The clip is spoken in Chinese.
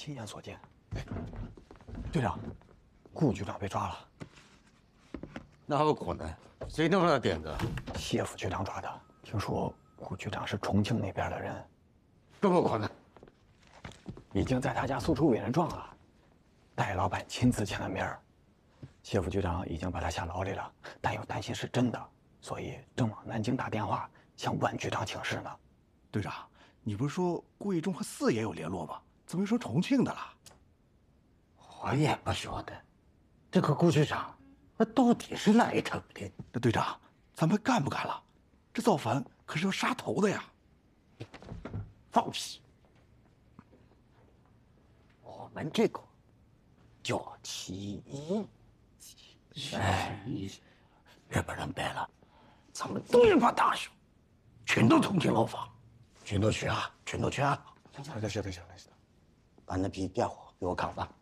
亲眼所见。哎，队长，顾局长被抓了。 那不可能，谁弄了点子？ 谢副局长抓的。听说顾局长是重庆那边的人， 更不可能。 已经在他家送出委任状了，戴老板亲自签了名儿。谢副局长已经把他下牢里了，但又担心是真的，所以正往南京打电话向万局长请示呢。 队长，你不是说顾义忠和四爷有联络吗？怎么又说重庆的了？ 我也不晓得，这个顾局长，他到底是哪一头的？ 那队长，咱们干不干了？这造反可是要杀头的呀！ 放屁！我们这个叫起义，哎，日本人败了，咱们动一把大手，全都通缉牢房，全都去啊，全都去啊！ 行，行， 把那批家伙给我扛吧。